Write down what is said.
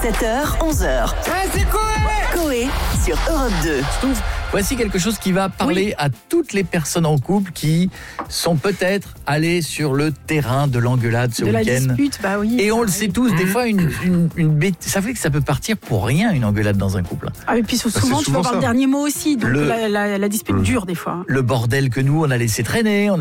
7h, 11h. C'est Coé sur Europe 2. Stouff, voici quelque chose qui va parler à toutes les personnes en couple qui sont peut-être allées sur le terrain de l'engueulade ce De la week-end. dispute, bah oui. Et on le sait tous, des fois, une ça fait que ça peut partir pour rien, une engueulade dans un couple. Ah, et puis souvent, tu vas souvent avoir ça. le dernier mot aussi. Donc Le- la dispute dure des fois. Le bordel que nous, on a laissé traîner,